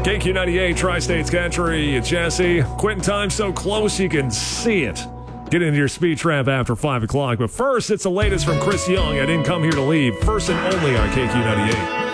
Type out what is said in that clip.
KQ98, Tri-States Country. It's Jesse. Quitting time so close you can see it. Get into your speed trap after 5 o'clock. But first, it's the latest from Chris Young. I didn't come here to leave. First and only on KQ98.